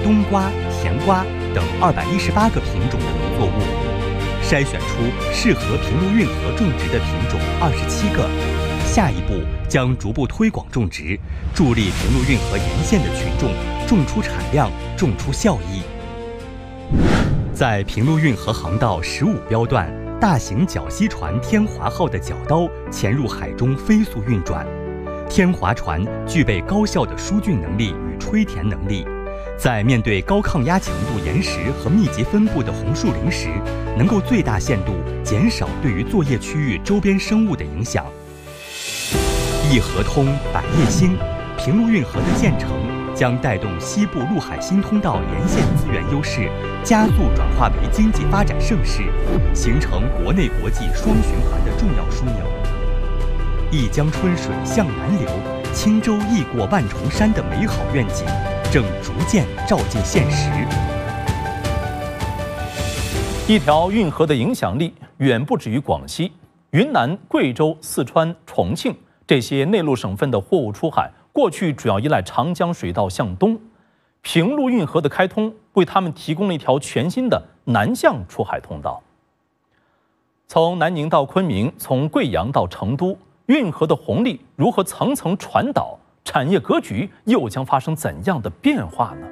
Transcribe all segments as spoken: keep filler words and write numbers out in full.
冬瓜、甜瓜等二百一十八个品种的农作物，筛选出适合平陆运河种植的品种二十七个。下一步将逐步推广种植，助力平陆运河沿线的群众种出产量、种出效益。在平陆运河航道十五标段，大型绞吸船天华号的绞刀潜入海中飞速运转。天华船具备高效的疏浚能力与吹填能力，在面对高抗压强度岩石和密集分布的红树林时，能够最大限度减少对于作业区域周边生物的影响。一河通，百业兴，平陆运河的建成将带动西部陆海新通道沿线资源优势加速转化为经济发展盛世，形成国内国际双循环的重要枢纽。一江春水向南流，轻舟易过万重山的美好愿景正逐渐照进现实。 一条运河的影响力远不止于广西、云南、贵州、四川、重庆这些内陆省份的货物出海，过去主要依赖长江水道向东。平陆运河的开通为他们提供了一条全新的南向出海通道。从南宁到昆明，从贵阳到成都，运河的红利如何层层传导？产业格局又将发生怎样的变化呢？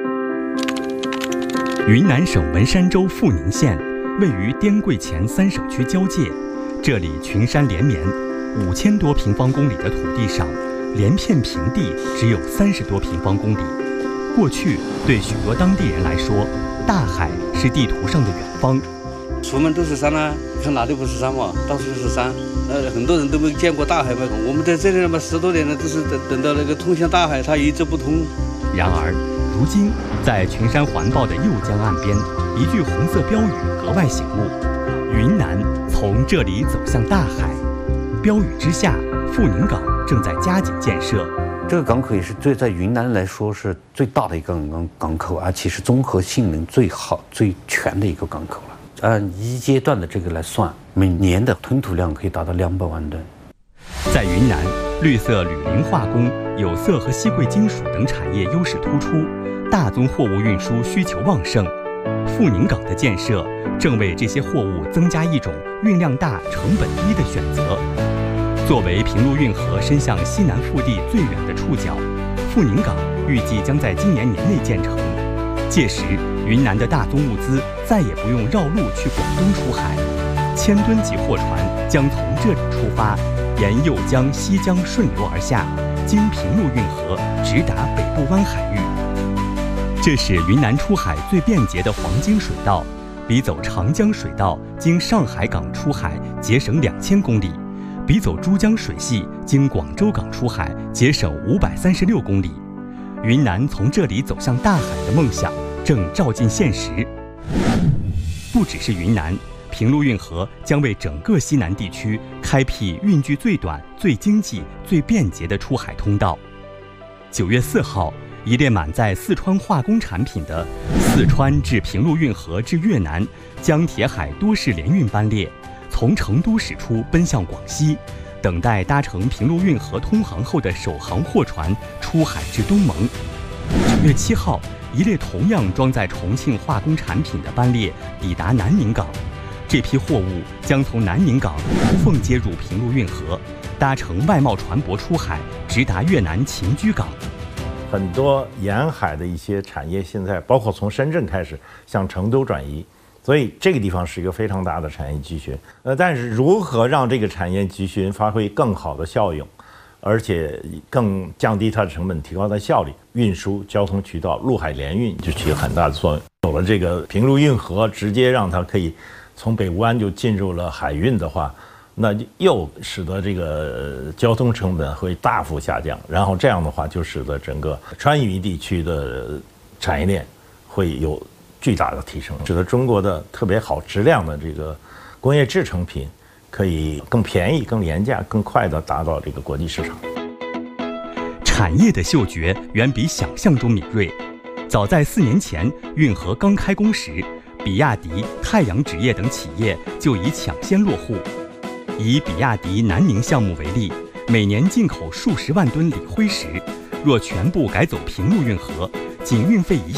云南省文山州富宁县位于滇贵黔三省区交界，这里群山连绵，五千多平方公里的土地上，连片平地只有三十多平方公里。过去对许多当地人来说，大海是地图上的远方。 出门都是山啊，看哪里不是山嘛？到处都是山。呃，很多人都没见过大海嘛。我们在这里嘛十多年了，都是等等到那个通向大海，它一直不通。 然而，如今在群山环抱的右江岸边，一句红色标语格外醒目：云南从这里走向大海。标语之下，富宁港正在加紧建设。 这个港口也是最在云南来说是最大的一个港港口，而且是综合性能最好、最全的一个港口了。按一阶段的这个来算，每年的吞吐量可以达到两百万吨。 在云南，绿色铝磷化工、有色和稀贵金属等产业优势突出，大宗货物运输需求旺盛。富宁港的建设正为这些货物增加一种运量大、成本低的选择。作为平陆运河伸向西南腹地最远的触角，富宁港预计将在今年年内建成。届时，云南的大宗物资再也不用绕路去广东出海，千吨级货船将从这里出发，沿右江、西江顺流而下，经平陆运河直达北部湾海域。这是云南出海最便捷的黄金水道，比走长江水道经上海港出海节省两千公里，比走珠江水系经广州港出海节省五百三十六公里。云南从这里走向大海的梦想正照进现实。不只是云南，平陆运河将为整个西南地区开辟运距最短、最经济、最便捷的出海通道。九月四号，一列满载四川化工产品的四川至平陆运河至越南江铁海多式联运班列，从成都驶出奔向广西，等待搭乘平陆运河通航后的首航货船出海至东盟。九月七号，一列同样装载重庆化工产品的班列抵达南宁港，这批货物将从南宁港无缝接入平陆运河，搭乘外贸船舶出海，直达越南秦居港。 很多沿海的一些产业现在包括从深圳开始向成都转移，所以这个地方是一个非常大的产业集群。呃，但是如何让这个产业集群发挥更好的效用，而且更降低它的成本，提高它的效率，运输交通渠道陆海联运就起了很大的作用。有了这个平陆运河，直接让它可以从北部湾就进入了海运的话，那又使得这个交通成本会大幅下降，然后这样的话就使得整个川渝地区的产业链会有巨大的提升，使得中国的特别好质量的这个工业制成品可以更便宜、更廉价、更快地达到这个国际市场。 产业的嗅觉远比想象中敏锐。早在四年前运河刚开工时，比亚迪、太阳纸业等企业就已抢先落户。以比亚迪南宁项目为例，每年进口数十万吨锂灰石，若全部改走平陆运河，仅运费一